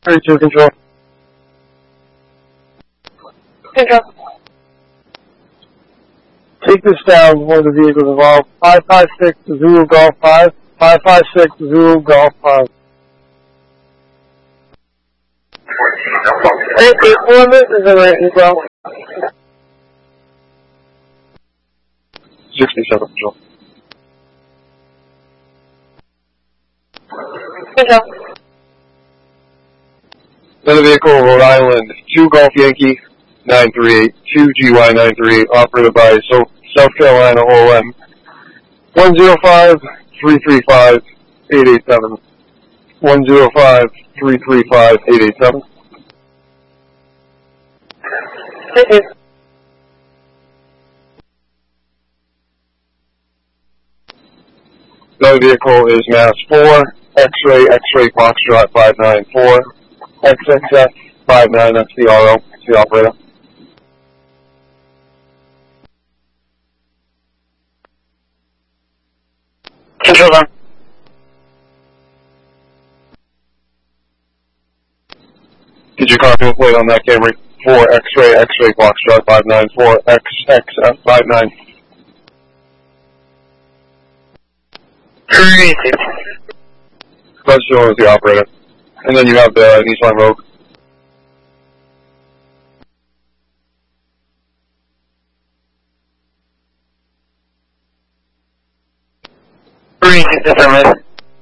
32 control. Control. Take this down before the vehicles involved. 556 Zulu Golf 5. 556 Zulu Golf 5. Limit is already well. 67 control. Control. Another vehicle, Rhode Island, 2 Golf Yankee 938, 2 GY 938, operated by South Carolina OM 105 335 887. 105 335 887. Thank you. Another vehicle is Mass 4, X-Ray Foxtrot 594, XXF 59, that's the RO, that's the operator. Control on. Did you copy the plate on that Camry? 4 X-Ray Foxtrot 594, XXF 59. Crazy. Register is the operator. And then you have the Nissan Rogue. Crazy, affirmative.